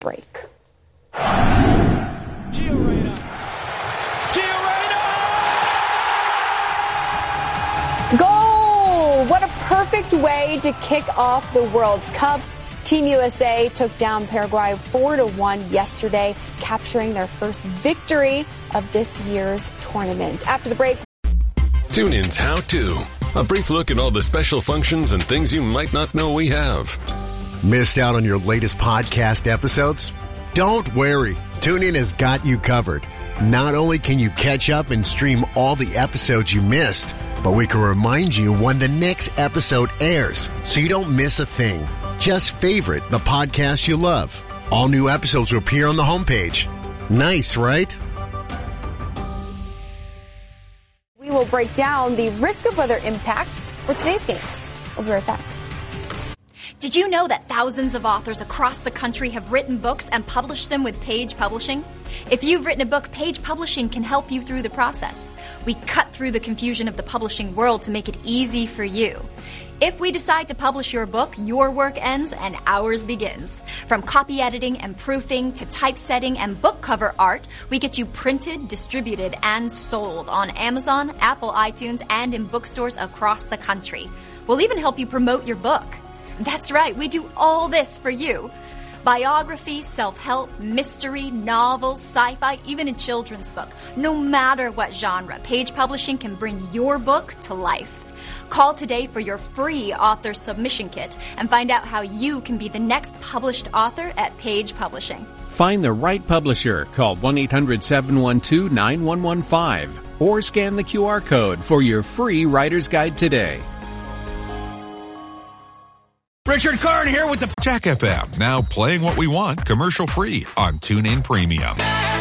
break. Gio Reyna. Goal! What a perfect way to kick off the World Cup. Team USA took down Paraguay 4-1 yesterday, capturing their first victory of this year's tournament. After the break, TuneIn's How To. A brief look at all the special functions and things you might not know we have. Missed out on your latest podcast episodes? Don't worry. TuneIn has got you covered. Not only can you catch up and stream all the episodes you missed, but we can remind you when the next episode airs so you don't miss a thing. Just favorite the podcast you love. All new episodes will appear on the homepage. Nice, right? we will break down the risk of weather impact for today's games. We'll be right back. Did you know that thousands of authors across the country have written books and published them with Page Publishing? If you've written a book, Page Publishing can help you through the process. We cut through the confusion of the publishing world to make it easy for you. If we decide to publish your book, your work ends and ours begins. From copy editing and proofing to typesetting and book cover art, we get you printed, distributed, and sold on Amazon, Apple iTunes, and in bookstores across the country. We'll even help you promote your book. That's right, we do all this for you. Biography, self-help, mystery, novels, sci-fi, even a children's book. No matter what genre, Page Publishing can bring your book to life. Call today for your free author submission kit and find out how you can be the next published author at Page Publishing. Find the right publisher. Call 1-800-712-9115 or scan the QR code for your free writer's guide today. Richard Karn here with the Jack FM, now playing what we want commercial free on TuneIn Premium.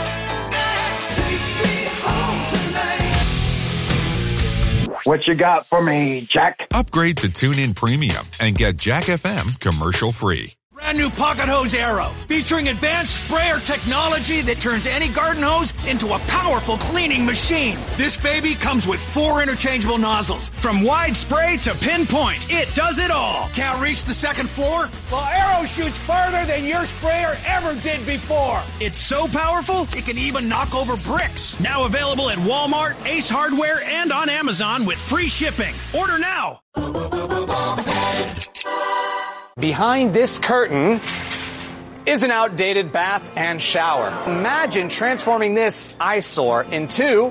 What you got for me, Jack? Upgrade to TuneIn Premium and get Jack FM commercial free. brand new Pocket Hose Aero, featuring advanced sprayer technology that turns any garden hose into a powerful cleaning machine. This baby comes with 4 interchangeable nozzles. From wide spray to pinpoint, it does it all. Can't reach the second floor? Well, Aero shoots farther than your sprayer ever did before. It's so powerful, it can even knock over bricks. Now available at Walmart, Ace Hardware, and on Amazon with free shipping. Order now. Behind this curtain is an outdated bath and shower. Imagine transforming this eyesore into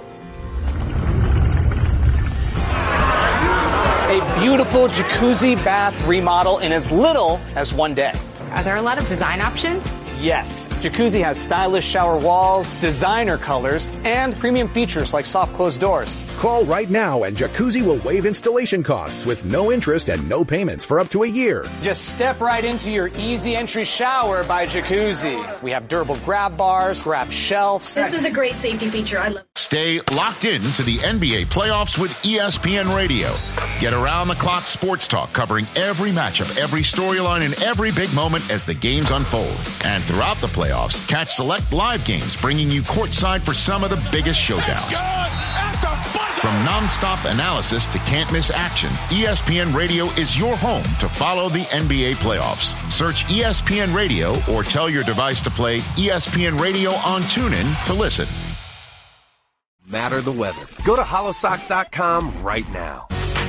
a beautiful jacuzzi bath remodel in as little as one day. Are there a lot of design options? Yes. Jacuzzi has stylish shower walls, designer colors, and premium features like soft closed doors. Call right now and Jacuzzi will waive installation costs with no interest and no payments for up to a year. Just step right into your easy entry shower by Jacuzzi. We have durable grab bars, grab shelves. This is a great safety feature. I love it. Stay locked in to the NBA playoffs with ESPN Radio. Get around-the-clock sports talk covering every matchup, every storyline, and every big moment as the games unfold. And throughout the playoffs, catch select live games bringing you courtside for some of the biggest showdowns. From nonstop analysis to can't-miss action, ESPN Radio is your home to follow the NBA playoffs. Search ESPN Radio or tell your device to play ESPN Radio on TuneIn to listen. Matter the weather. Go to hollowsocks.com right now.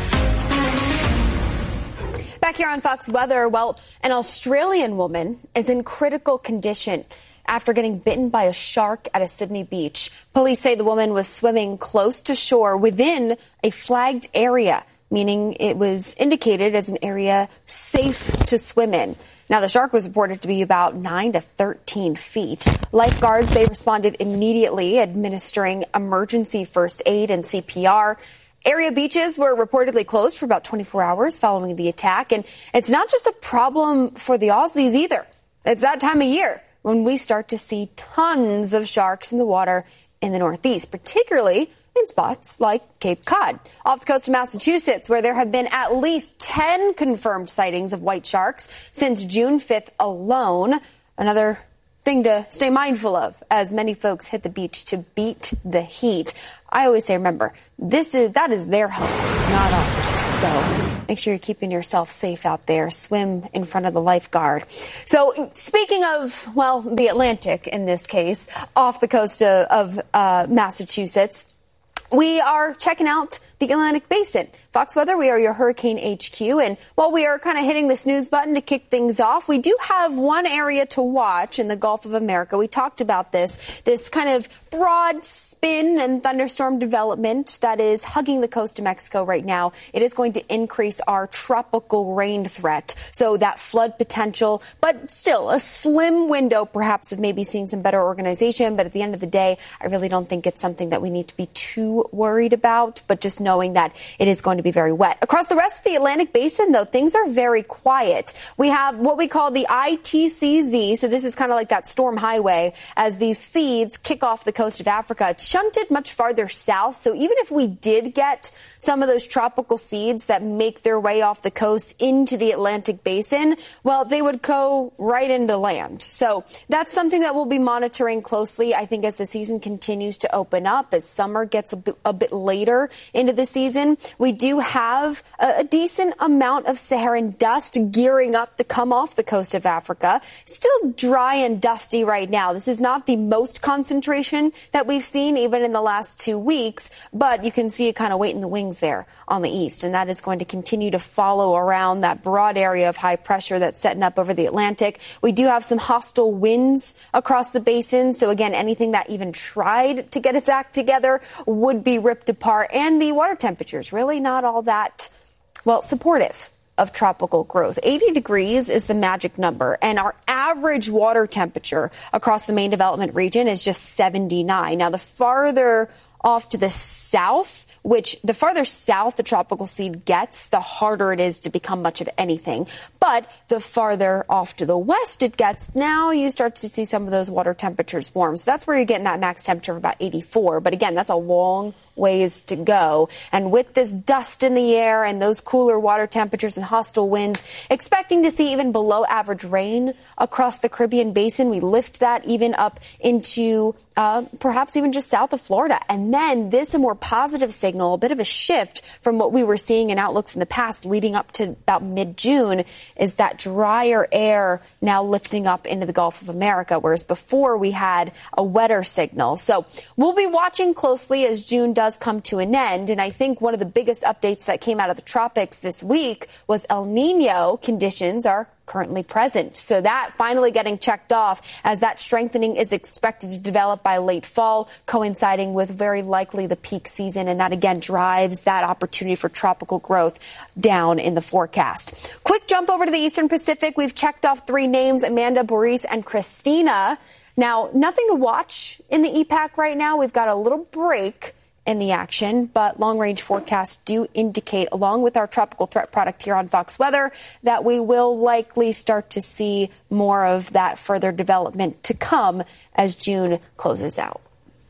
Back here on Fox Weather, well, an Australian woman is in critical condition after getting bitten by a shark at a Sydney beach. Police say the woman was swimming close to shore within a flagged area, meaning it was indicated as an area safe to swim in. Now, the shark was reported to be about 9 to 13 feet. Lifeguards, they responded immediately, administering emergency first aid and CPR. Area beaches were reportedly closed for about 24 hours following the attack. And it's not just a problem for the Aussies either. It's that time of year when we start to see tons of sharks in the water in the Northeast, particularly in spots like Cape Cod. Off the coast of Massachusetts, where there have been at least 10 confirmed sightings of white sharks since June 5th alone. Another thing to stay mindful of as many folks hit the beach to beat the heat. I always say, remember, that is their home, not ours. So make sure you're keeping yourself safe out there. Swim in front of the lifeguard. So speaking of, well, the Atlantic in this case, off the coast of Massachusetts, we are checking out the Atlantic Basin. Fox Weather, we are your Hurricane HQ. And while we are kind of hitting the snooze button to kick things off, we do have one area to watch in the Gulf of America. We talked about this kind of broad spin and thunderstorm development that is hugging the coast of Mexico right now. It is going to increase our tropical rain threat. So that flood potential, but still a slim window perhaps of maybe seeing some better organization. But at the end of the day, I really don't think it's something that we need to be too worried about, but just knowing that it is going to be very wet. Across the rest of the Atlantic Basin, though, things are very quiet. We have what we call the ITCZ. So this is kind of like that storm highway as these seeds kick off the coast of Africa. It's shunted much farther south. So even if we did get some of those tropical seeds that make their way off the coast into the Atlantic Basin, well, they would go right into land. So that's something that we'll be monitoring closely, I think, as the season continues to open up, as summer gets a bit later into the season. We do have a decent amount of Saharan dust gearing up to come off the coast of Africa. Still dry and dusty right now. This is not the most concentration that we've seen even in the last 2 weeks, but you can see it kind of waiting in the wings there on the east, and that is going to continue to follow around that broad area of high pressure that's setting up over the Atlantic. We do have some hostile winds across the basin, so again, anything that even tried to get its act together would be ripped apart, and the water temperatures really not all that, well, supportive of tropical growth. 80 degrees is the magic number, and our average water temperature across the main development region is just 79. Now, the farther off to the south, which the farther south the tropical seed gets, the harder it is to become much of anything. But the farther off to the west it gets, now you start to see some of those water temperatures warm. So that's where you're getting that max temperature of about 84. But again, that's a long ways to go. And with this dust in the air and those cooler water temperatures and hostile winds, expecting to see even below average rain across the Caribbean basin. We lift that even up into perhaps even just south of Florida. And then this, a more positive signal, a bit of a shift from what we were seeing in outlooks in the past leading up to about mid-June, is that drier air now lifting up into the Gulf of America, whereas before we had a wetter signal. So we'll be watching closely as June does come to an end. And I think one of the biggest updates that came out of the tropics this week was El Nino conditions are currently present. So that finally getting checked off, as that strengthening is expected to develop by late fall, coinciding with very likely the peak season. And that again drives that opportunity for tropical growth down in the forecast. Quick jump over to the Eastern Pacific. We've checked off 3 names, Amanda, Boris, and Christina. Now, nothing to watch in the EPAC right now. We've got a little break in the action, but long-range forecasts do indicate, along with our tropical threat product here on Fox Weather, that we will likely start to see more of that further development to come as June closes out.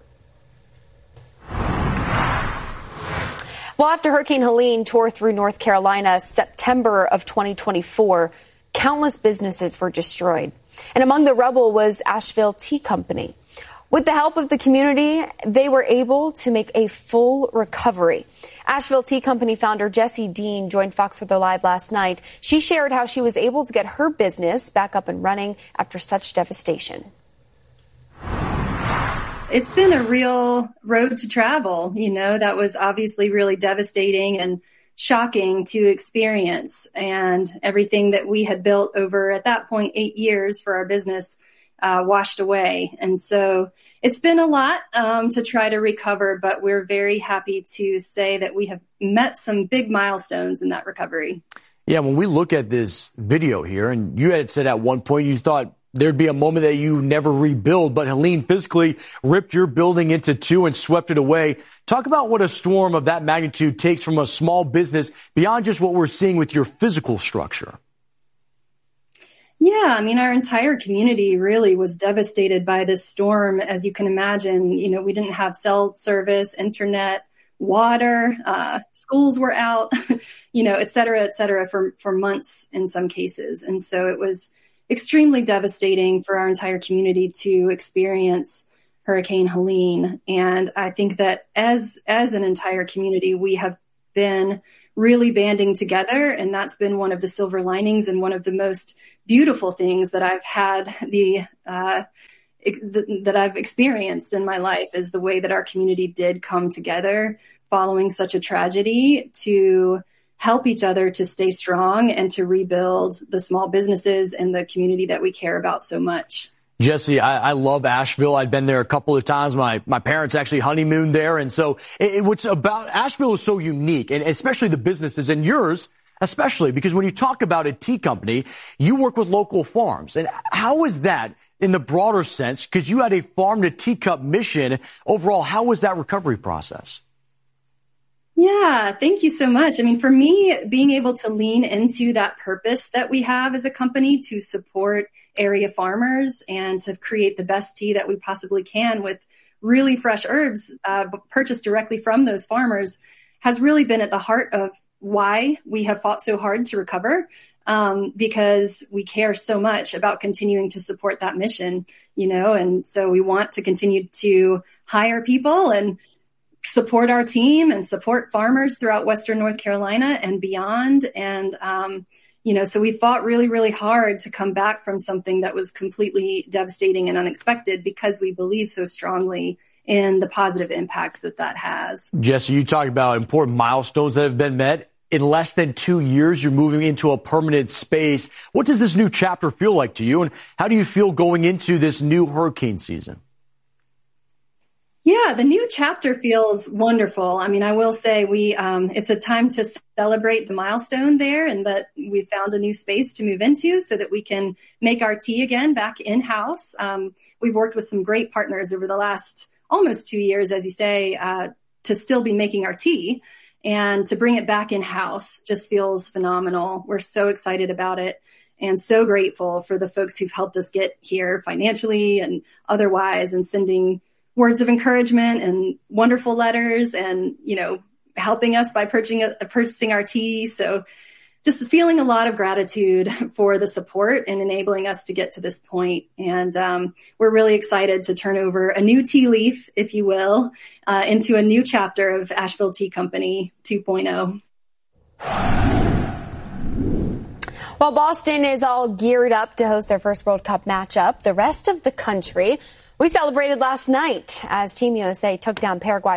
Well, after Hurricane Helene tore through North Carolina September of 2024, countless businesses were destroyed. And among the rubble was Asheville Tea Company. With the help of the community, they were able to make a full recovery. Asheville Tea Company founder Jessie Dean joined Fox Weather Live last night. She shared how she was able to get her business back up and running after such devastation. It's been a real road to travel. You know, that was obviously really devastating and shocking to experience. And everything that we had built over, at that point, 8 years for our business washed away. And so it's been a lot to try to recover, but we're very happy to say that we have met some big milestones in that recovery. Yeah, when we look at this video here, and you had said at one point you thought there'd be a moment that you never rebuild, but Helene physically ripped your building into 2 and swept it away. Talk about what a storm of that magnitude takes from a small business beyond just what we're seeing with your physical structure. Yeah, I mean, our entire community really was devastated by this storm. As you can imagine, you know, we didn't have cell service, internet, water, schools were out, you know, et cetera, for months in some cases. And so it extremely devastating for our entire community to experience Hurricane Helene. And I think that as an entire community, we have been really banding together. And that's been one of the silver linings and one of the most beautiful things that I've had that I've experienced in my life, is the way that our community did come together following such a tragedy to help each other to stay strong and to rebuild the small businesses and the community that we care about so much. Jesse, I love Asheville. I've been there a couple of times. My parents actually honeymooned there. And so what's about Asheville is so unique, and especially the businesses, and yours especially, because when you talk about a tea company, you work with local farms. And how is that in the broader sense? Because you had a farm to teacup mission. Overall, how was that recovery process? Yeah, thank you so much. I mean, for me, being able to lean into that purpose that we have as a company to support area farmers and to create the best tea that we possibly can with really fresh herbs purchased directly from those farmers has really been at the heart of why we have fought so hard to recover, because we care so much about continuing to support that mission, and so we want to continue to hire people and support our team and support farmers throughout Western North Carolina and beyond. And, so we fought really, really hard to come back from something that was completely devastating and unexpected, because we believe so strongly in the positive impact that has. Jesse, you talked about important milestones that have been met. In less than 2 years, you're moving into a permanent space. What does this new chapter feel like to you? And how do you feel going into this new hurricane season? Yeah, the new chapter feels wonderful. I mean, I will say it's a time to celebrate the milestone there, and that we found a new space to move into so that we can make our tea again back in-house. We've worked with some great partners over the last almost 2 years, as you say, to still be making our tea, and to bring it back in-house just feels phenomenal. We're so excited about it and so grateful for the folks who've helped us get here financially and otherwise, and sending words of encouragement and wonderful letters and, helping us by purchasing our tea. So just feeling a lot of gratitude for the support and enabling us to get to this point. And we're really excited to turn over a new tea leaf, if you will, into a new chapter of Asheville Tea Company 2.0. While Boston is all geared up to host their first World Cup matchup, the rest of the country, we celebrated last night as Team USA took down Paraguay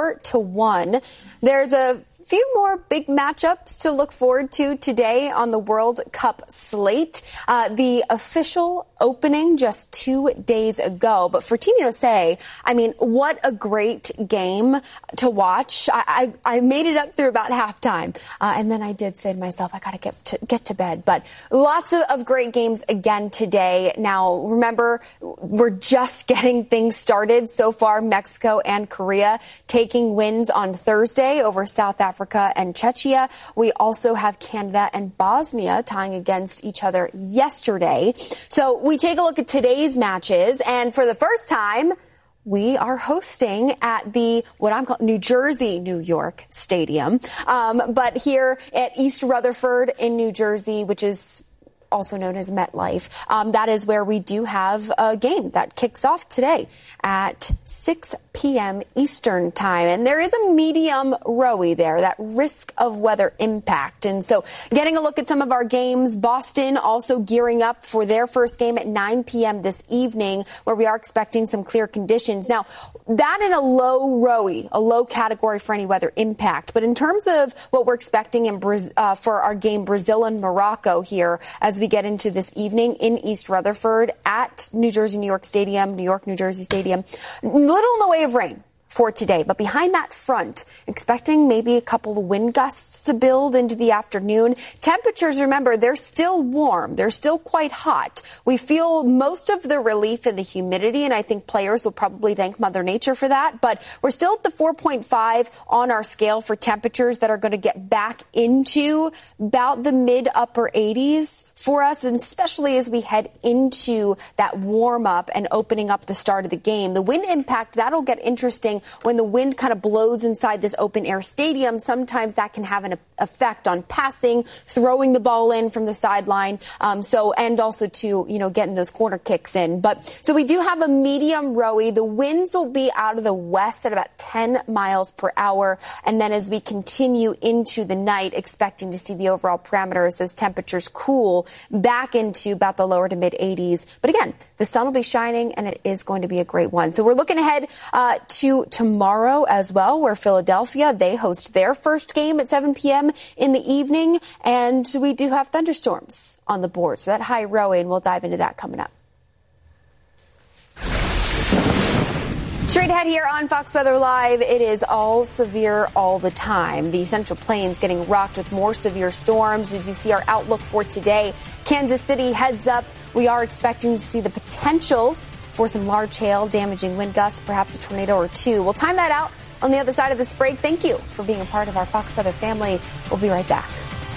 4-1. There's a few more big matchups to look forward to today on the World Cup slate. The official opening just 2 days ago. But for Team USA, I mean, what a great game to watch. I made it up through about halftime. And then I did say to myself, I got to get to bed. But lots of great games again today. Now, remember, we're just getting things started. So far, Mexico and Korea taking wins on Thursday over South Africa and Czechia. We also have Canada and Bosnia tying against each other yesterday. So we take a look at today's matches, and for the first time, we are hosting at the, what I'm calling New Jersey, New York Stadium. But here at East Rutherford in New Jersey, which is also known as MetLife, that is where we do have a game that kicks off today at 6 p.m. Eastern time. And there is a medium rowy there, that risk of weather impact. And so getting a look at some of our games, Boston also gearing up for their first game at 9 p.m. this evening, where we are expecting some clear conditions. Now, that in a low rowy, a low category for any weather impact. But in terms of what we're expecting in for our game Brazil and Morocco here, as we get into this evening in East Rutherford at New Jersey, New York Stadium, New York, New Jersey Stadium. Little in the way of rain for today, but behind that front, expecting maybe a couple of wind gusts to build into the afternoon. Temperatures, remember, they're still warm. They're still quite hot. We feel most of the relief in the humidity, and I think players will probably thank Mother Nature for that. But we're still at the 4.5 on our scale for temperatures that are going to get back into about the mid-upper 80s for us, and especially as we head into that warm-up and opening up the start of the game. The wind impact, that'll get interesting when the wind kind of blows inside this open air stadium, sometimes that can have an effect on passing, throwing the ball in from the sideline. And also to, getting those corner kicks in. So we do have a medium rowy. The winds will be out of the west at about 10 miles per hour. And then as we continue into the night, expecting to see the overall parameters, those temperatures cool back into about the lower to mid 80s. But again, the sun will be shining and it is going to be a great one. So we're looking ahead to tomorrow as well, where Philadelphia, they host their first game at 7 p.m. in the evening. And we do have thunderstorms on the board. So that high rowy, and we'll dive into that coming up. Straight ahead here on Fox Weather Live, it is all severe all the time. The Central Plains getting rocked with more severe storms. As you see our outlook for today, Kansas City heads up. We are expecting to see the potential for some large hail, damaging wind gusts, perhaps a tornado or two. We'll time that out on the other side of this break. Thank you for being a part of our Fox Weather family. We'll be right back.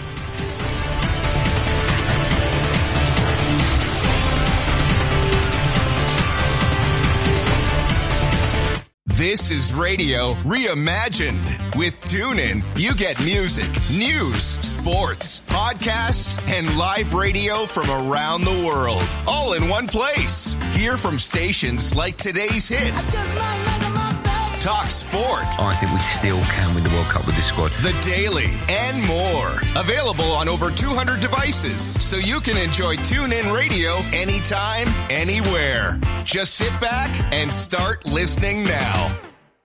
This is radio reimagined. With TuneIn, you get music, news, sports, podcasts, and live radio from around the world, all in one place. Hear from stations like today's hits. Talk sport. I think we still can win the World Cup with this squad. The Daily and more. Available on over 200 devices, so you can enjoy TuneIn Radio anytime, anywhere. Just sit back and start listening now.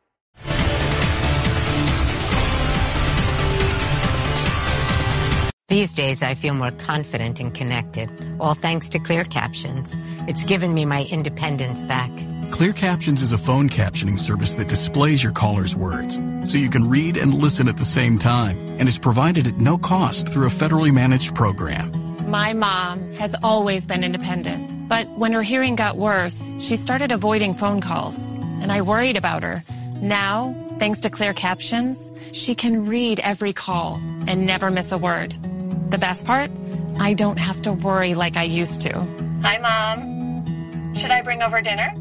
These days, I feel more confident and connected, all thanks to Clear Captions. It's given me my independence back. Clear Captions is a phone captioning service that displays your caller's words, so you can read and listen at the same time, and is provided at no cost through a federally managed program. My mom has always been independent, but when her hearing got worse, she started avoiding phone calls, and I worried about her. Now, thanks to Clear Captions, she can read every call and never miss a word. The best part? I don't have to worry like I used to. Hi, Mom. Should I bring over dinner?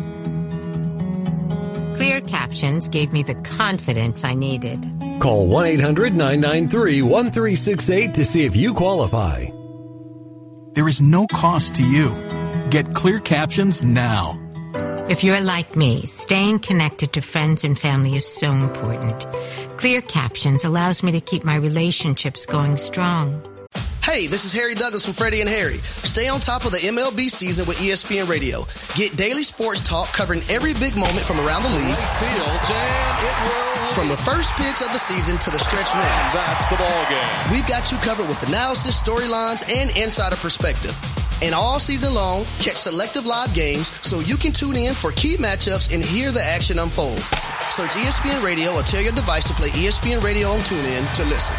Clear Captions gave me the confidence I needed. Call 1-800-993-1368 to see if you qualify. There is no cost to you. Get Clear Captions now. If you're like me, staying connected to friends and family is so important. Clear Captions allows me to keep my relationships going strong. Hey, this is Harry Douglas from Freddie and Harry. Stay on top of the MLB season with ESPN Radio. Get daily sports talk covering every big moment from around the league. From the first pitch of the season to the stretch run. That's the ball game. We've got you covered with analysis, storylines, and insider perspective. And all season long, catch selective live games so you can tune in for key matchups and hear the action unfold. Search ESPN Radio or tell your device to play ESPN Radio on TuneIn to listen.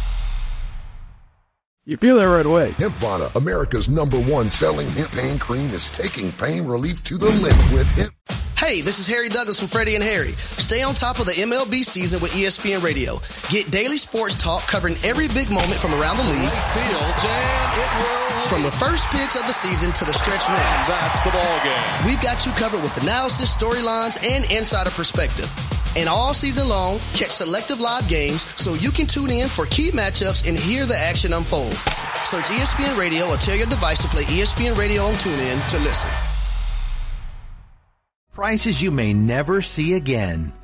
You feel that right away. Hempvana, America's #1 selling hemp pain cream, is taking pain relief to the limit with hemp. Hey, this is Harry Douglas from Freddie and Harry. Stay on top of the MLB season with ESPN Radio. Get daily sports talk covering every big moment from around the league. From the first pitch of the season to the stretch run. That's the ball game. We've got you covered with analysis, storylines, and insider perspective. And all season long, catch selective live games so you can tune in for key matchups and hear the action unfold. Search ESPN Radio or tell your device to play ESPN Radio on TuneIn to listen. Prices you may never see again.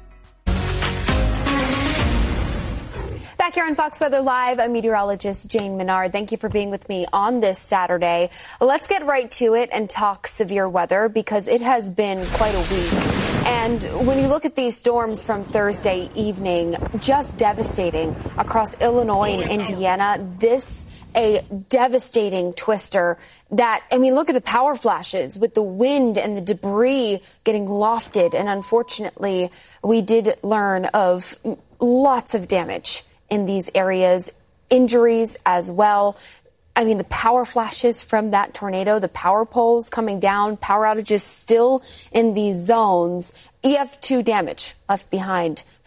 Back here on Fox Weather Live, I'm meteorologist Jane Menard. Thank you for being with me on this Saturday. Let's get right to it and talk severe weather because it has been quite a week. And when you look at these storms from Thursday evening, just devastating across Illinois and Indiana. This a devastating twister that, look at the power flashes with the wind and the debris getting lofted. And unfortunately, we did learn of lots of damage in these areas, injuries as well. The power flashes from that tornado, the power poles coming down, power outages still in these zones. EF2 damage left behind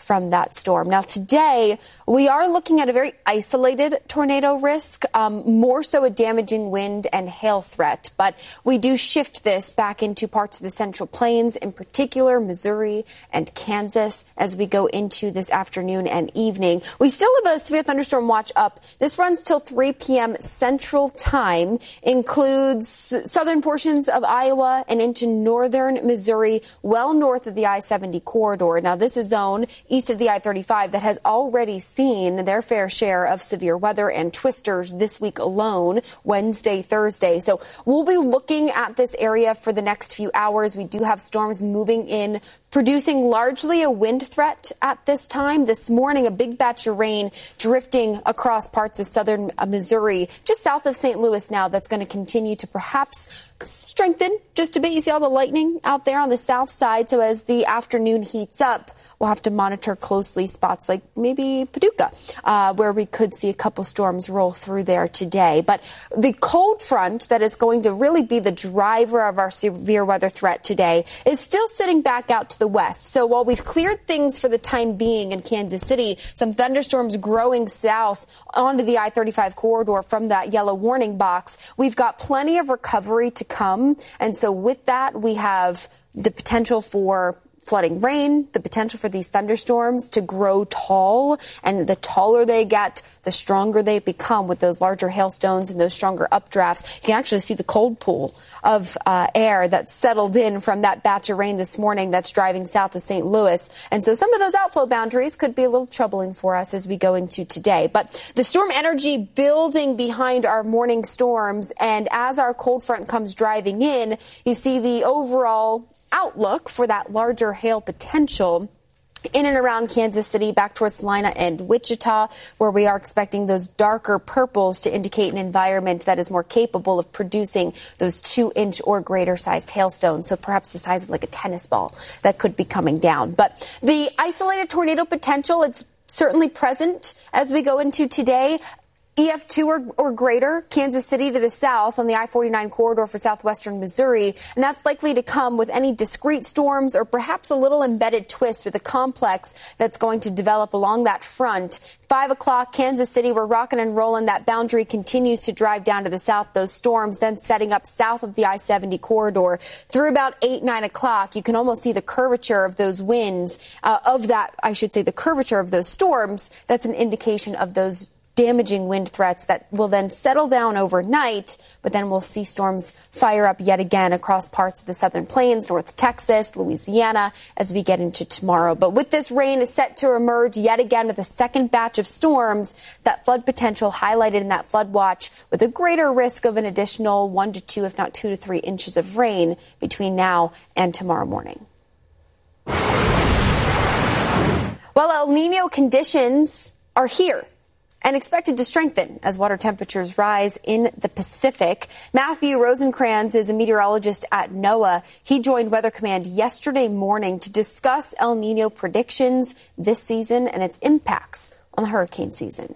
from that storm. Now, today, we are looking at a very isolated tornado risk, more so a damaging wind and hail threat. But we do shift this back into parts of the Central Plains, in particular Missouri and Kansas, as we go into this afternoon and evening. We still have a severe thunderstorm watch up. This runs till 3 p.m. Central Time, includes southern portions of Iowa and into northern Missouri, well north of the I-70 corridor. Now, this is zone east of the I-35 that has already seen their fair share of severe weather and twisters this week alone, Wednesday, Thursday. So we'll be looking at this area for the next few hours. We do have storms moving in, producing largely a wind threat at this time. This morning, a big batch of rain drifting across parts of southern Missouri, just south of St. Louis now, that's going to continue to perhaps strengthen just a bit. You see all the lightning out there on the south side. So as the afternoon heats up, we'll have to monitor closely spots like maybe Paducah, where we could see a couple storms roll through there today. But the cold front that is going to really be the driver of our severe weather threat today is still sitting back out to the west. So while we've cleared things for the time being in Kansas City, some thunderstorms growing south onto the I-35 corridor from that yellow warning box, we've got plenty of recovery to come. And so with that, we have the potential for flooding rain, the potential for these thunderstorms to grow tall. And the taller they get, the stronger they become with those larger hailstones and those stronger updrafts. You can actually see the cold pool of air that settled in from that batch of rain this morning that's driving south of St. Louis. And so some of those outflow boundaries could be a little troubling for us as we go into today. But the storm energy building behind our morning storms, and as our cold front comes driving in, you see the overall outlook for that larger hail potential in and around Kansas City, back towards Salina and Wichita, where we are expecting those darker purples to indicate an environment that is more capable of producing those 2-inch or greater sized hailstones. So perhaps the size of like a tennis ball that could be coming down. But the isolated tornado potential, it's certainly present as we go into today. EF2 or greater, Kansas City to the south on the I-49 corridor for southwestern Missouri. And that's likely to come with any discrete storms or perhaps a little embedded twist with a complex that's going to develop along that front. 5 o'clock, Kansas City, we're rocking and rolling. That boundary continues to drive down to the south. Those storms then setting up south of the I-70 corridor. Through about 8, 9 o'clock, you can almost see the curvature of those winds, the curvature of those storms. That's an indication of those damaging wind threats that will then settle down overnight, but then we'll see storms fire up yet again across parts of the southern plains, North Texas, Louisiana, as we get into tomorrow. But with this rain is set to emerge yet again with a second batch of storms, that flood potential highlighted in that flood watch with a greater risk of an additional 1 to 2, if not 2 to 3 inches of rain between now and tomorrow morning. Well, El Nino conditions are here and expected to strengthen as water temperatures rise in the Pacific. Matthew Rosencrans is a meteorologist at NOAA. He joined Weather Command yesterday morning to discuss El Nino predictions this season and its impacts on the hurricane season.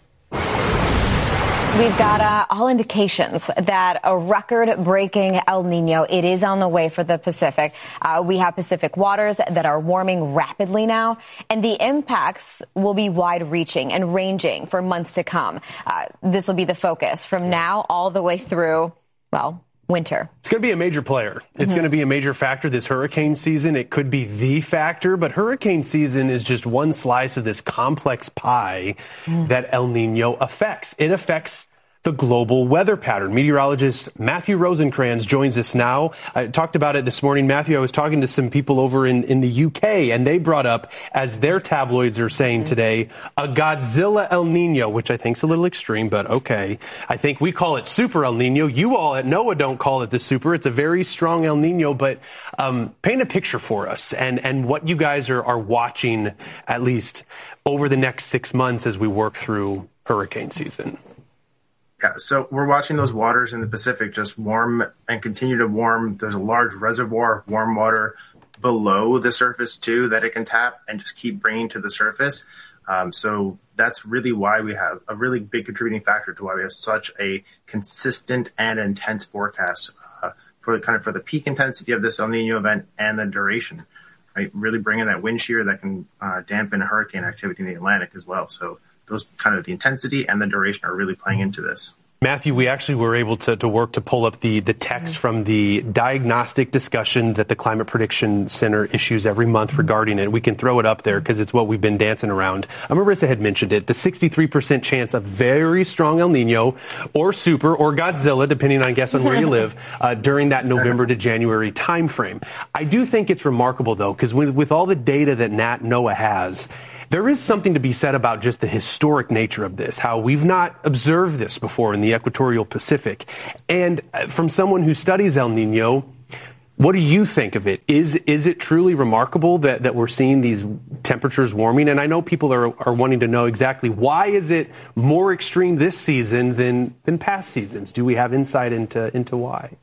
We've got all indications that a record-breaking El Nino, it is on the way for the Pacific. We have Pacific waters that are warming rapidly now, and the impacts will be wide-reaching and ranging for months to come. This will be the focus from now all the way through, winter. It's going to be a major player. It's going to be a major factor this hurricane season. It could be the factor, but hurricane season is just one slice of this complex pie that El Nino affects. It affects the global weather pattern. Meteorologist Matthew Rosencrans joins us now. I talked about it this morning. Matthew, I was talking to some people over in the UK, and they brought up, as their tabloids are saying today, a Godzilla El Nino, which I think is a little extreme, but okay. I think we call it Super El Nino. You all at NOAA don't call it the Super. It's a very strong El Nino, but paint a picture for us and what you guys are watching, at least over the next 6 months as we work through hurricane season. Yeah, so we're watching those waters in the Pacific just warm and continue to warm. There's a large reservoir of warm water below the surface, too, that it can tap and just keep bringing to the surface. So that's really why we have a really big contributing factor to why we have such a consistent and intense forecast for the peak intensity of this El Nino event and the duration. right? Really bringing that wind shear that can dampen hurricane activity in the Atlantic as well. So those kind of the intensity and the duration are really playing into this. Matthew, we actually were able to work to pull up the text from the diagnostic discussion that the Climate Prediction Center issues every month regarding it. We can throw it up there because it's what we've been dancing around. Marissa had mentioned it, the 63% chance of very strong El Nino or super or Godzilla, depending on where you live, during that November to January timeframe. I do think it's remarkable, though, because with all the data that NOAA has, there is something to be said about just the historic nature of this, how we've not observed this before in the equatorial Pacific. And from someone who studies El Nino, what do you think of it? Is it truly remarkable that we're seeing these temperatures warming? And I know people are wanting to know exactly why is it more extreme this season than past seasons? Do we have insight into why?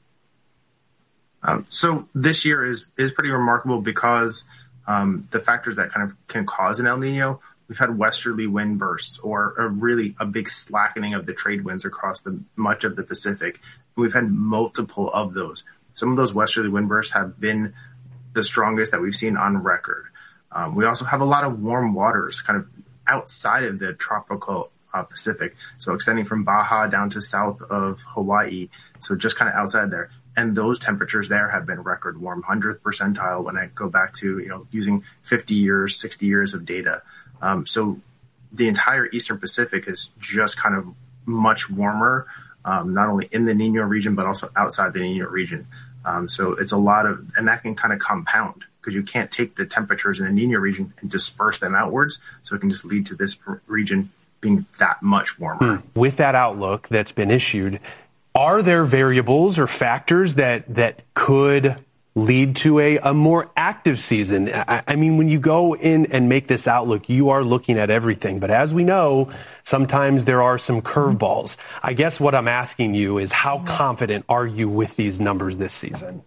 So this year is pretty remarkable because the factors that kind of can cause an El Nino, we've had westerly wind bursts or a big slackening of the trade winds across much of the Pacific. We've had multiple of those. Some of those westerly wind bursts have been the strongest that we've seen on record. We also have a lot of warm waters kind of outside of the tropical Pacific, so extending from Baja down to south of Hawaii, so just kind of outside there. And those temperatures there have been record warm, 100th percentile when I go back to, using 50 years, 60 years of data. So the entire Eastern Pacific is just kind of much warmer, not only in the Nino region, but also outside the Nino region. So it's a lot of, and that can kind of compound because you can't take the temperatures in the Nino region and disperse them outwards. So it can just lead to this region being that much warmer. With that outlook that's been issued, are there variables or factors that could lead to a more active season? I mean, when you go in and make this outlook, you are looking at everything. But as we know, sometimes there are some curveballs. I guess what I'm asking you is how confident are you with these numbers this season?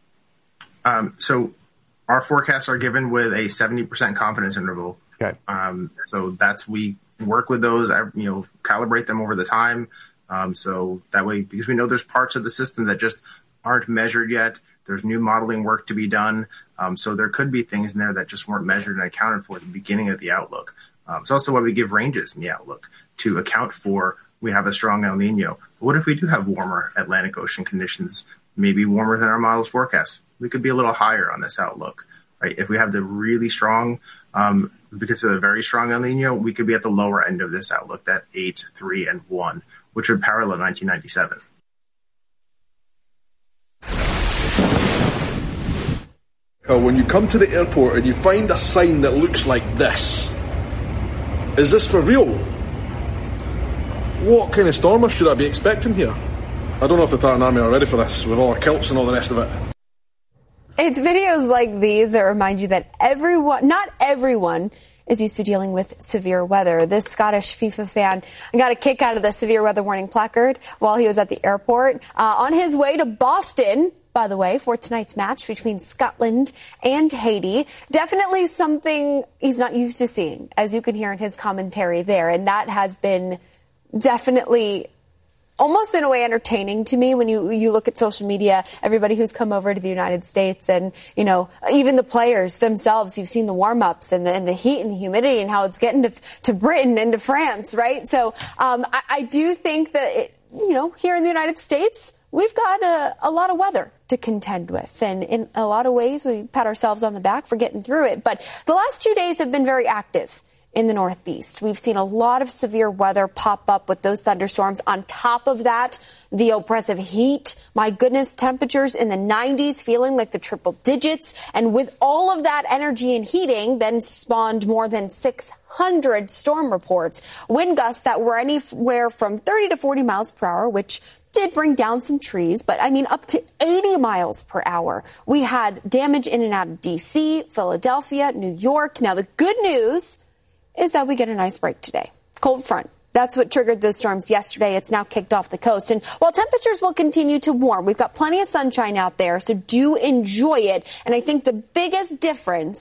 So our forecasts are given with a 70% confidence interval. Okay. So we work with those, calibrate them over the time. So that way, because we know there's parts of the system that just aren't measured yet, there's new modeling work to be done. So there could be things in there that just weren't measured and accounted for at the beginning of the outlook. It's also why we give ranges in the outlook to account for we have a strong El Nino. But what if we do have warmer Atlantic Ocean conditions, maybe warmer than our models forecast? We could be a little higher on this outlook, right? If we have the really strong, because of the very strong El Nino, we could be at the lower end of this outlook, that 8, 3, and 1. Which would parallel 1997. When you come to the airport and you find a sign that looks like this, is this for real? What kind of stormer should I be expecting here? I don't know if the Tartan Army are ready for this, with all our kilts and all the rest of it. It's videos like these that remind you that not everyone is used to dealing with severe weather. This Scottish FIFA fan got a kick out of the severe weather warning placard while he was at the airport. On his way to Boston, by the way, for tonight's match between Scotland and Haiti. Definitely something he's not used to seeing, as you can hear in his commentary there. And that has been definitely almost in a way entertaining to me when you look at social media, everybody who's come over to the United States and, even the players themselves, you've seen the warm-ups and the heat and the humidity and how it's getting to Britain and to France, right? So I do think that, here in the United States, we've got a lot of weather to contend with. And in a lot of ways, we pat ourselves on the back for getting through it. But the last 2 days have been very active in the Northeast. We've seen a lot of severe weather pop up with those thunderstorms. On top of that, the oppressive heat. My goodness, temperatures in the 90s, feeling like the triple digits. And with all of that energy and heating, then spawned more than 600 storm reports. Wind gusts that were anywhere from 30 to 40 miles per hour, which did bring down some trees, but up to 80 miles per hour. We had damage in and out of D.C., Philadelphia, New York. Now, the good news is that we get a nice break today. Cold front. That's what triggered those storms yesterday. It's now kicked off the coast. And while temperatures will continue to warm, we've got plenty of sunshine out there, so do enjoy it. And I think the biggest difference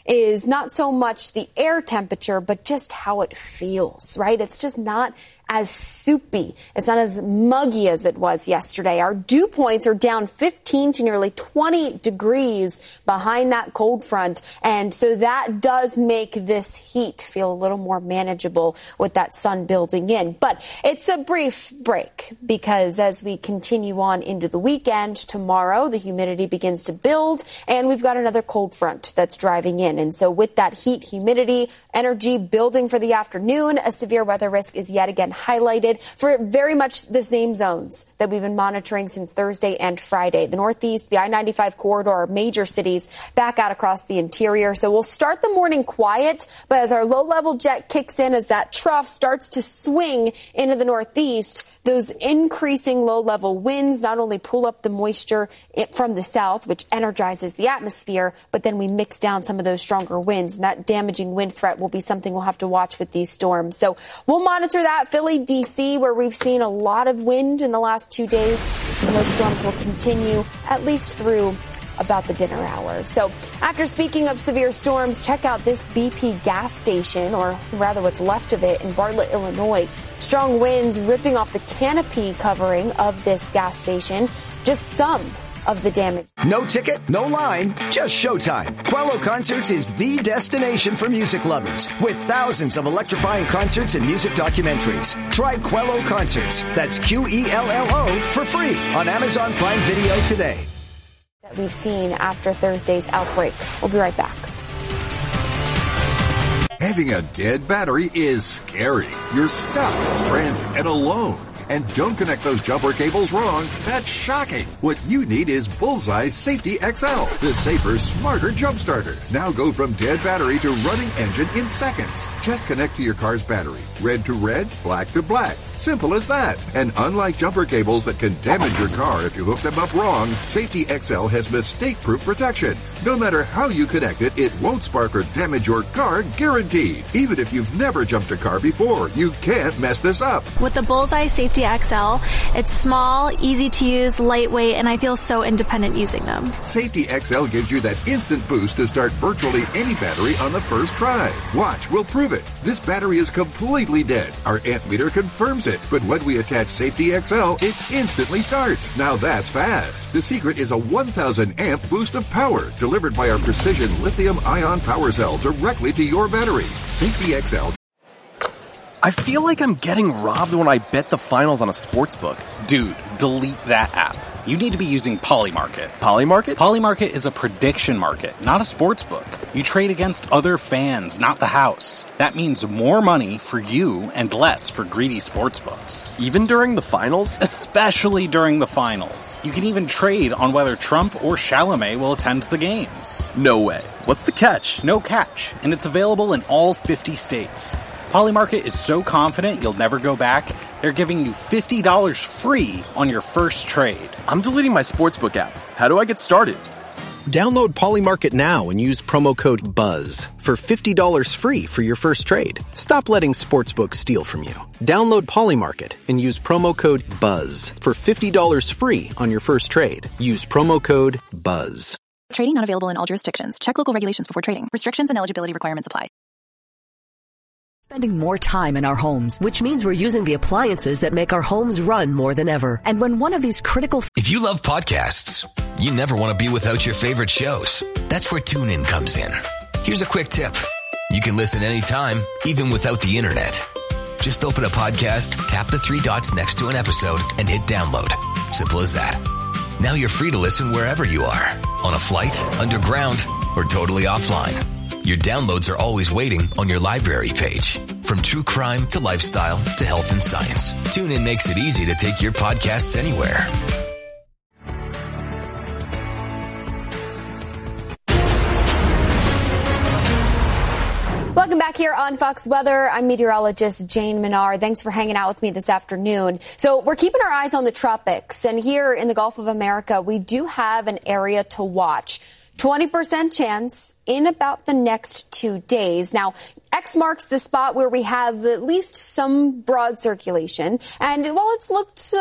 is not so much the air temperature, but just how it feels, right? It's just not as soupy. It's not as muggy as it was yesterday. Our dew points are down 15 to nearly 20 degrees behind that cold front. And so that does make this heat feel a little more manageable with that sun building in. But it's a brief break because as we continue on into the weekend, tomorrow the humidity begins to build and we've got another cold front that's driving in. And so with that heat, humidity, energy building for the afternoon, a severe weather risk is yet again highlighted for very much the same zones that we've been monitoring since Thursday and Friday. The Northeast, the I-95 corridor, major cities back out across the interior. So we'll start the morning quiet, but as our low-level jet kicks in, as that trough starts to swing into the Northeast, those increasing low-level winds not only pull up the moisture from the south, which energizes the atmosphere, but then we mix down some of those stronger winds, and that damaging wind threat will be something we'll have to watch with these storms. So we'll monitor that. Philly, D.C., where we've seen a lot of wind in the last 2 days, and those storms will continue at least through about the dinner hour. So after speaking of severe storms, check out this BP gas station, or rather what's left of it, in Bartlett, Illinois. Strong winds ripping off the canopy covering of this gas station. Just some of the damage. No ticket, no line, just showtime. Quello Concerts is the destination for music lovers with thousands of electrifying concerts and music documentaries. Try Quello Concerts, that's Quello, for free on Amazon Prime Video today. That we've seen after Thursday's outbreak. We'll be right back. Having a dead battery is scary. You're stuck, stranded, and alone. And don't connect those jumper cables wrong. That's shocking. What you need is Bullseye Safety XL, the safer, smarter jump starter. Now go from dead battery to running engine in seconds. Just connect to your car's battery. Red to red, black to black. Simple as that. And unlike jumper cables that can damage your car if you hook them up wrong, Safety XL has mistake-proof protection. No matter how you connect it, it won't spark or damage your car, guaranteed. Even if you've never jumped a car before, you can't mess this up. With the Bullseye Safety XL, it's small, easy to use, lightweight, and I feel so independent using them. Safety XL gives you that instant boost to start virtually any battery on the first try. Watch, we'll prove it. This battery is completely dead. Our amp meter confirms it. But when we attach Safety XL, it instantly starts. Now that's fast. The secret is a 1,000 amp boost of power delivered by our precision lithium-ion power cell directly to your battery. Safety XL. I feel like I'm getting robbed when I bet the finals on a sportsbook. Dude, delete that app. You need to be using Polymarket. Polymarket? Polymarket is a prediction market, not a sportsbook. You trade against other fans, not the house. That means more money for you and less for greedy sportsbooks. Even during the finals? Especially during the finals. You can even trade on whether Trump or Chalamet will attend the games. No way. What's the catch? No catch, and it's available in all 50 states. Polymarket is so confident you'll never go back, they're giving you $50 free on your first trade. I'm deleting my sportsbook app. How do I get started? Download Polymarket now and use promo code BUZZ for $50 free for your first trade. Stop letting sportsbooks steal from you. Download Polymarket and use promo code BUZZ for $50 free on your first trade. Use promo code BUZZ. Trading not available in all jurisdictions. Check local regulations before trading. Restrictions and eligibility requirements apply. Spending more time in our homes, which means we're using the appliances that make our homes run more than ever. And when one of these critical... If you love podcasts, you never want to be without your favorite shows. That's where TuneIn comes in. Here's a quick tip. You can listen anytime, even without the internet. Just open a podcast, tap the three dots next to an episode, and hit download. Simple as that. Now you're free to listen wherever you are. On a flight, underground, or totally offline. Your downloads are always waiting on your library page. From true crime to lifestyle to health and science, TuneIn makes it easy to take your podcasts anywhere. Welcome back here on Fox Weather. I'm meteorologist Jane Menard. Thanks for hanging out with me this afternoon. So we're keeping our eyes on the tropics, and here in the Gulf of America, we do have an area to watch. 20% chance in about the next 2 days. Now, X marks the spot where we have at least some broad circulation. And while it's looked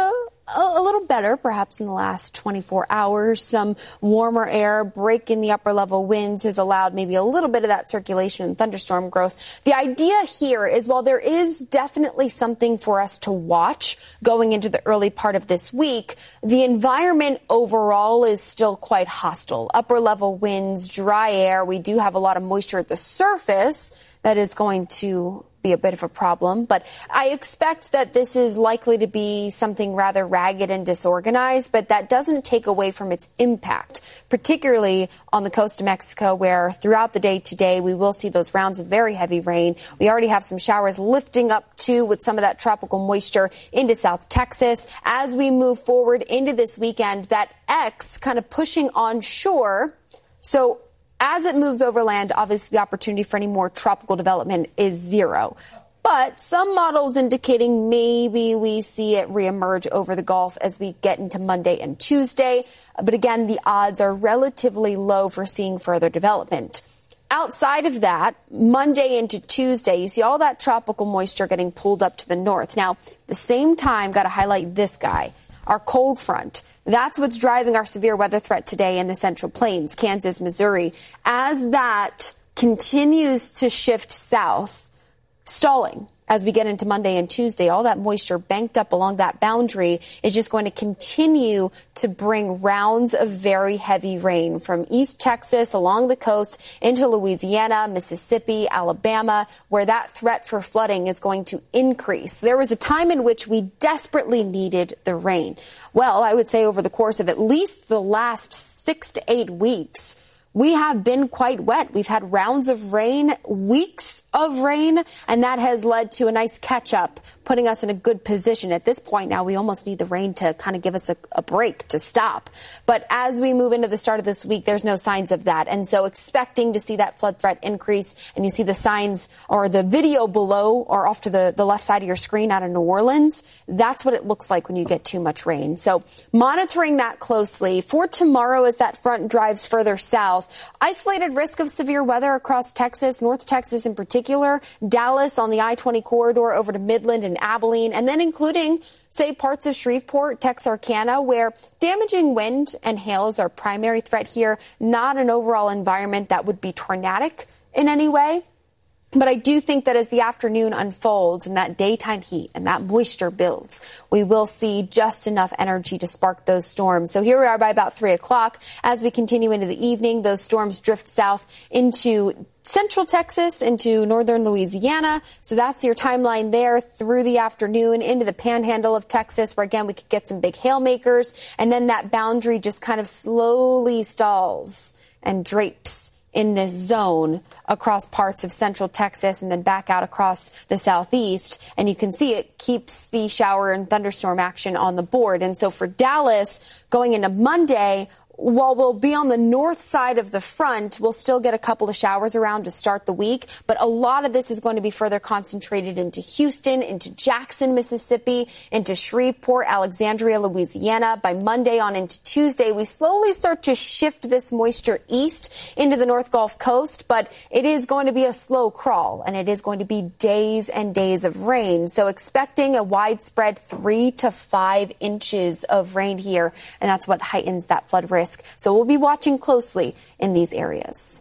a little better, perhaps in the last 24 hours. Some warmer air breaking the upper level winds has allowed maybe a little bit of that circulation and thunderstorm growth. The idea here is while there is definitely something for us to watch going into the early part of this week, the environment overall is still quite hostile. Upper level winds, dry air. We do have a lot of moisture at the surface that is going to be a bit of a problem, but I expect that this is likely to be something rather ragged and disorganized, but that doesn't take away from its impact, particularly on the coast of Mexico, where throughout the day today we will see those rounds of very heavy rain. We already have some showers lifting up too with some of that tropical moisture into South Texas. As we move forward into this weekend, that X kind of pushing on shore. So as it moves overland, obviously the opportunity for any more tropical development is zero. But some models indicating maybe we see it reemerge over the Gulf as we get into Monday and Tuesday. But again, the odds are relatively low for seeing further development. Outside of that, Monday into Tuesday, you see all that tropical moisture getting pulled up to the north. Now, at the same time, got to highlight this guy, our cold front. That's what's driving our severe weather threat today in the Central Plains, Kansas, Missouri. As that continues to shift south, stalling as we get into Monday and Tuesday, all that moisture banked up along that boundary is just going to continue to bring rounds of very heavy rain from East Texas along the coast into Louisiana, Mississippi, Alabama, where that threat for flooding is going to increase. There was a time in which we desperately needed the rain. Well, I would say over the course of at least the last 6 to 8 weeks, we have been quite wet. We've had rounds of rain, weeks of rain, and that has led to a nice catch-up, putting us in a good position. At this point now, we almost need the rain to kind of give us a break, to stop. But as we move into the start of this week, there's no signs of that. And so expecting to see that flood threat increase, and you see the signs or the video below or off to the left side of your screen out of New Orleans, that's what it looks like when you get too much rain. So monitoring that closely. For tomorrow, as that front drives further south, isolated risk of severe weather across Texas, North Texas in particular, Dallas on the I-20 corridor over to Midland and Abilene, and then including, say, parts of Shreveport, Texarkana, where damaging wind and hail is our primary threat here, not an overall environment that would be tornadic in any way. But I do think that as the afternoon unfolds and that daytime heat and that moisture builds, we will see just enough energy to spark those storms. So here we are by about 3 o'clock. As we continue into the evening, those storms drift south into central Texas, into northern Louisiana. So that's your timeline there through the afternoon into the panhandle of Texas, where, again, we could get some big hail makers. And then that boundary just kind of slowly stalls and drapes in this zone across parts of central Texas and then back out across the southeast. And you can see it keeps the shower and thunderstorm action on the board. And so for Dallas, going into Monday, while we'll be on the north side of the front, we'll still get a couple of showers around to start the week. But a lot of this is going to be further concentrated into Houston, into Jackson, Mississippi, into Shreveport, Alexandria, Louisiana. By Monday on into Tuesday, we slowly start to shift this moisture east into the North Gulf Coast. But it is going to be a slow crawl, and it is going to be days and days of rain. So expecting a widespread 3 to 5 inches of rain here, and that's what heightens that flood risk. So we'll be watching closely in these areas.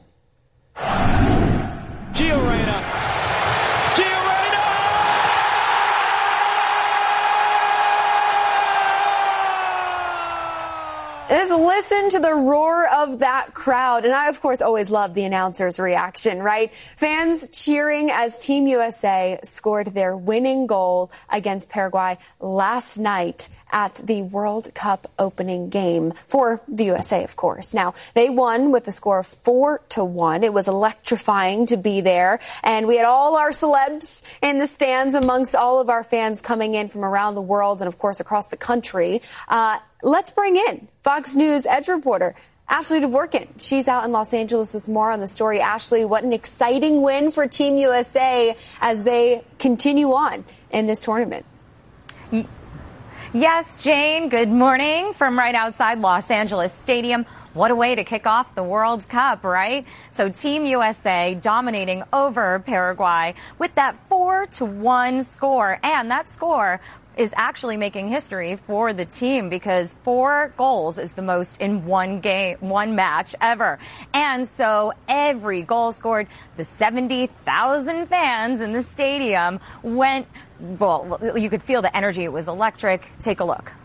Gio Reyna. Just listen to the roar of that crowd. And I, of course, always love the announcer's reaction, right? Fans cheering as Team USA scored their winning goal against Paraguay last night at the World Cup opening game for the USA, of course. Now, they won with a score of 4-1. It was electrifying to be there. And we had all our celebs in the stands amongst all of our fans coming in from around the world and, of course, across the country. Let's bring in Fox News Edge reporter Ashley Dvorkin. She's out in Los Angeles with more on the story. Ashley, what an exciting win for Team USA as they continue on in this tournament. Yes, Jane, good morning from right outside Los Angeles Stadium. What a way to kick off the World Cup, right? So Team USA dominating over Paraguay with that 4-1 score. And that score is actually making history for the team because 4 goals is the most in one match ever. And so every goal scored, the 70,000 fans in the stadium went, well, you could feel the energy. It was electric. Take a look.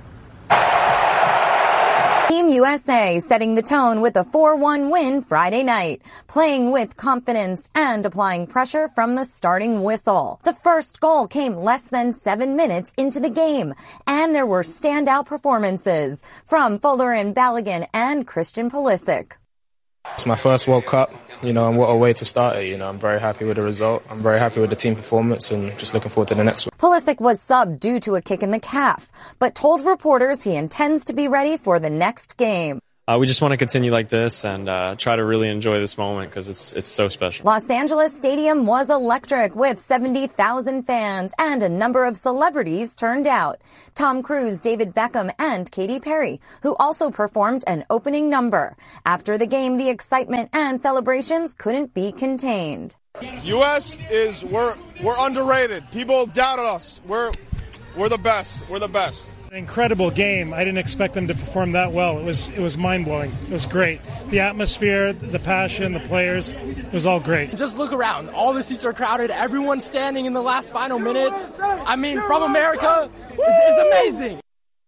Team USA setting the tone with a 4-1 win Friday night, playing with confidence and applying pressure from the starting whistle. The first goal came less than 7 minutes into the game, and there were standout performances from Fuller and Balogun and Christian Pulisic. It's my first World Cup, and what a way to start it. I'm very happy with the result. I'm very happy with the team performance and just looking forward to the next one. Pulisic was subbed due to a kick in the calf, but told reporters he intends to be ready for the next game. We just want to continue like this and try to really enjoy this moment because it's so special. Los Angeles Stadium was electric with 70,000 fans and a number of celebrities turned out. Tom Cruise, David Beckham, and Katy Perry, who also performed an opening number. After the game, the excitement and celebrations couldn't be contained. U.S. we're underrated. People doubted us. We're the best. We're the best. An incredible game. I didn't expect them to perform that well. It was mind-blowing. It was great. The atmosphere, the passion, the players, it was all great. Just look around. All the seats are crowded. Everyone's standing in the last final minutes. I mean, from America, it's amazing.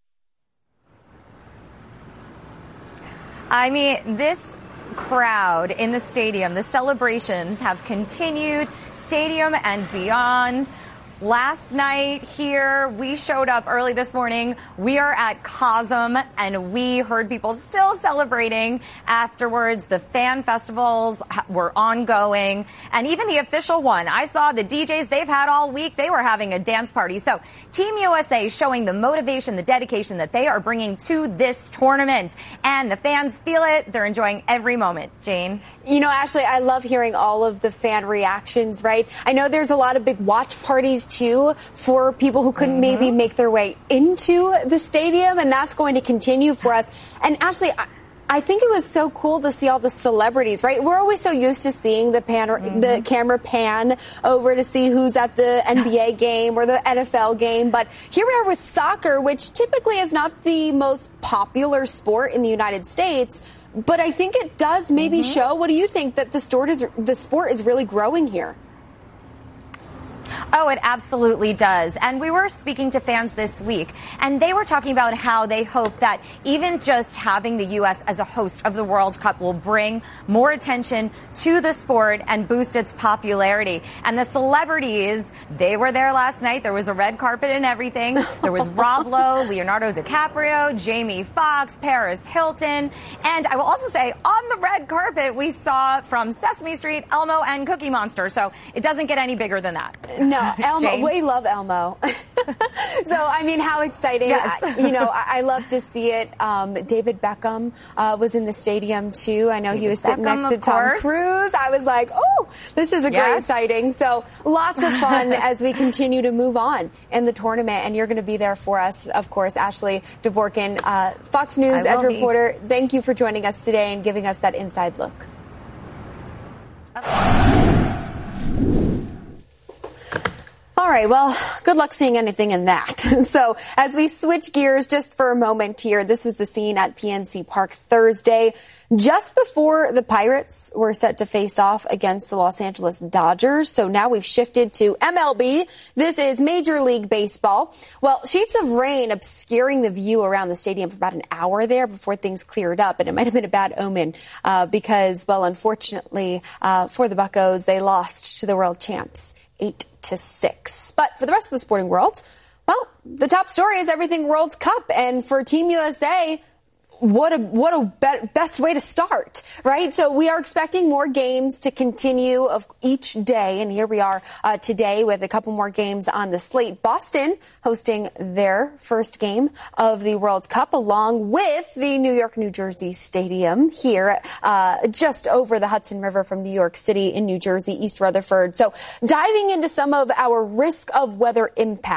I mean, this crowd in the stadium, the celebrations have continued, stadium and beyond. Last night here, we showed up early this morning. We are at COSM, and we heard people still celebrating afterwards. The fan festivals were ongoing, and even the official one. I saw the DJs they've had all week. They were having a dance party. So Team USA showing the motivation, the dedication that they are bringing to this tournament, and the fans feel it. They're enjoying every moment. Jane? Ashley, I love hearing all of the fan reactions, right? I know there's a lot of big watch parties too for people who couldn't maybe make their way into the stadium, and that's going to continue for us. And Ashley, I think it was so cool to see all the celebrities, right? We're always so used to seeing the camera pan over to see who's at the NBA game or the NFL game. But here we are with soccer, which typically is not the most popular sport in the United States. But I think it does maybe show. What do you think that the sport is really growing here? Oh, it absolutely does. And we were speaking to fans this week, and they were talking about how they hope that even just having the U.S. as a host of the World Cup will bring more attention to the sport and boost its popularity. And the celebrities, they were there last night. There was a red carpet and everything. There was Rob Lowe, Leonardo DiCaprio, Jamie Foxx, Paris Hilton. And I will also say, on the red carpet, we saw from Sesame Street, Elmo, and Cookie Monster. So it doesn't get any bigger than that. No, Elmo. We love Elmo. So, I mean, how exciting. Yes. I love to see it. David Beckham was in the stadium, too. I know he was sitting next to Tom Cruise. I was like, oh, this is a great sighting. So, lots of fun as we continue to move on in the tournament. And you're going to be there for us, of course. Ashley Dvorkin, Fox News edge reporter. Thank you for joining us today and giving us that inside look. All right, well, good luck seeing anything in that. So as we switch gears just for a moment here, this was the scene at PNC Park Thursday, just before the Pirates were set to face off against the Los Angeles Dodgers. So now we've shifted to MLB. This is Major League Baseball. Well, sheets of rain obscuring the view around the stadium for about an hour there before things cleared up. And it might have been a bad omen because, well, unfortunately for the Buccos, they lost to the world champs 8-6. But for the rest of the sporting world, well, the top story is everything World Cup. And for Team USA, what a best way to start, right? So we are expecting more games to continue of each day. And here we are today with a couple more games on the slate. Boston hosting their first game of the World Cup along with the New York, New Jersey Stadium here just over the Hudson River from New York City in New Jersey, East Rutherford. So diving into some of our risk of weather impact.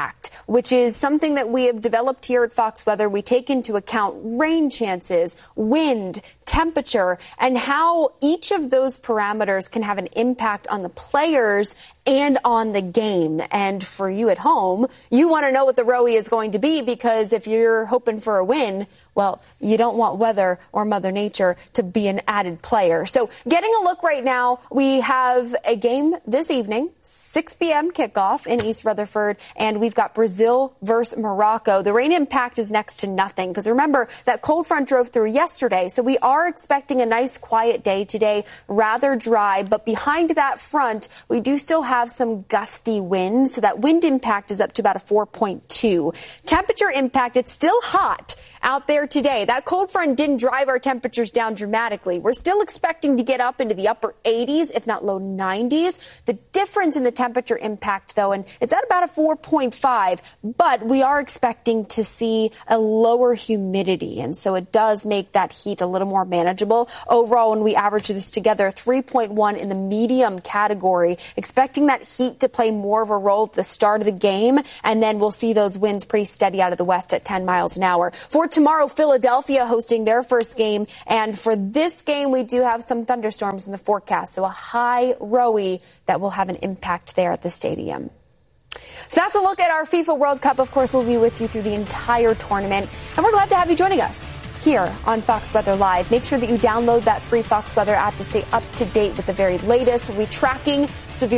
which is something that we have developed here at Fox Weather. We take into account rain chances, wind, temperature, and how each of those parameters can have an impact on the players and on the game. And for you at home, you want to know what the Rowie is going to be, because if you're hoping for a win, well, you don't want weather or Mother Nature to be an added player. So getting a look right now, we have a game this evening, 6 p.m. kickoff in East Rutherford, and we've got Brazil versus Morocco. The rain impact is next to nothing, because remember, that cold front drove through yesterday, so we are expecting a nice quiet day today, rather dry, but behind that front, we do still have some gusty winds, so that wind impact is up to about a 4.2. Temperature impact, it's still hot out there today. That cold front didn't drive our temperatures down dramatically. We're still expecting to get up into the upper 80s, if not low 90s. The difference in the temperature impact, though, and it's at about a 4.5, but we are expecting to see a lower humidity, and so it does make that heat a little more manageable. Overall, when we average this together, 3.1 in the medium category, expecting that heat to play more of a role at the start of the game, and then we'll see those winds pretty steady out of the west at 10 miles an hour. For tomorrow, Philadelphia hosting their first game, and for this game, we do have some thunderstorms in the forecast, so a high Rowie that will have an impact there at the stadium. So that's a look at our FIFA World Cup. Of course, we'll be with you through the entire tournament, and we're glad to have you joining us here on Fox Weather Live. Make sure that you download that free Fox Weather app to stay up to date with the very latest. We'll be tracking severe